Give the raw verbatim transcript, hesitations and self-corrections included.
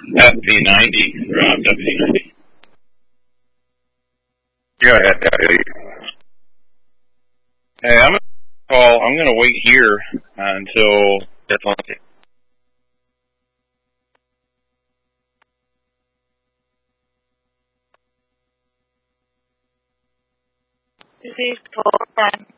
F V ninety, Rob, W D ninety. Go ahead, Daddy. Hey, I'm gonna call. I'm gonna wait here until Definitely. Disease full time.